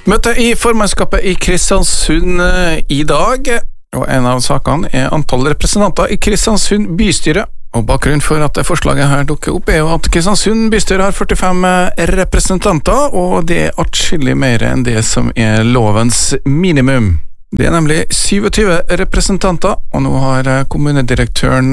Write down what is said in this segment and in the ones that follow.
Møte i formannskapet i Kristiansund i dag, og en av sakene antall representanter i Kristiansund bystyre. Og bakgrunnen for at forslaget her dukker opp jo at Kristiansund bystyre har 45 representanter, og det atskillig mer enn det som lovens minimum. Det nemlig 27 representanter, og nå har kommunedirektøren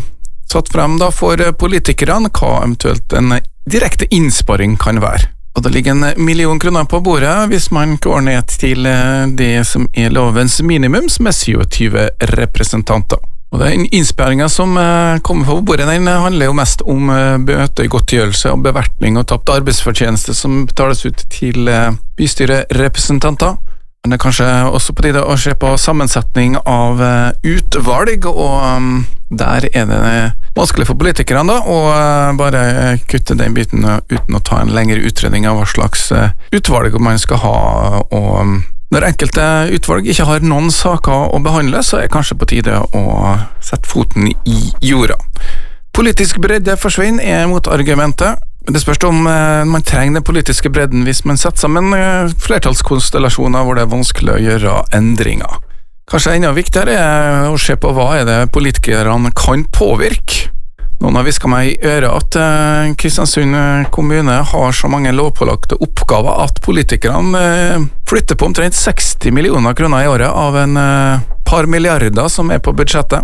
satt frem da for politikerne hva eventuelt en direkte innsparing kan være. Og det ligger 1 million kroner på bordet hvis man går ned til det som lovens minimum, som 27 representanter. Og den innsparingen som kommer på bordet, den handler jo mest om bøtegodtgjørelse og bevertning og tapt arbeidsfortjeneste som betales ut til bystyrerepresentanter. Men det kanskje også på tide å se på sammensetning av utvalg, og der det vanskelig for politikerne da, å bare kutte den biten uten å ta en lengre utredning av hva slags utvalg man skal ha, og når enkelte utvalg ikke har noen saker å behandle, så det kanskje på tide å sette foten i jorda. Politisk bredde forsvinner motargumentet. Det spørs om man trenger den politiske bredden hvis man setter sammen flertallskonstellasjoner hvor det vanskelig å gjøre endringer. Kanskje enda viktigere å se på hva det politikerne kan påvirke. Noen har visket meg i øret at Kristiansund kommune har så mange lovpålagte oppgaver at politikerne flytter på omtrent 60 millioner kroner i året av en par milliarder som på budsjettet.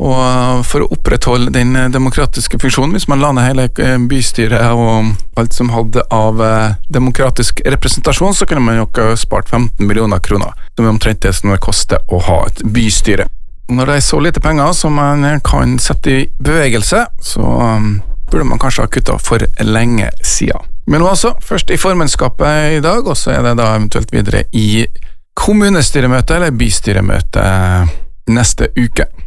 Og for å opprettholde den demokratiske funksjonen, hvis man la ned hele bystyret og alt som hadde av demokratisk representasjon, så kunne man nok spart 15 millioner kroner, som omtrent det som det koster å ha et bystyre. Når det så lite penger som man kan sette i bevegelse, så burde man kanskje ha kuttet for lenge siden. Men også, først i formannskapet i dag, og så det da eventuelt videre i kommunestyremøte eller bystyremøte neste uke.